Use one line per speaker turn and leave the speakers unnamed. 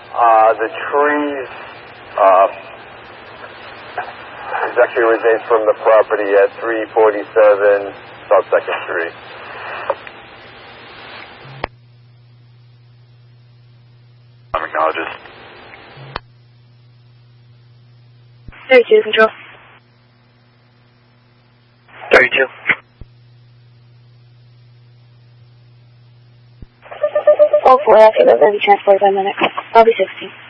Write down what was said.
The trees is actually originates from the property at 347 South 2nd Street.
I'm acknowledges.
32, control.
32.
All 4 after the transport by minute. I'll be 16.